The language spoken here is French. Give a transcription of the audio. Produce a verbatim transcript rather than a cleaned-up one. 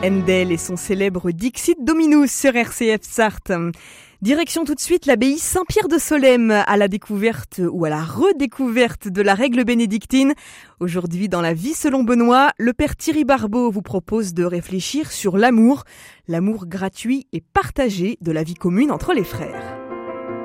Handel et son célèbre Dixit Dominus sur R C F Sarthe. Direction tout de suite l'abbaye Saint-Pierre de Solesmes à la découverte ou à la redécouverte de la règle bénédictine. Aujourd'hui dans La Vie selon Benoît, le père Thierry Barbeau vous propose de réfléchir sur l'amour, l'amour gratuit et partagé de la vie commune entre les frères.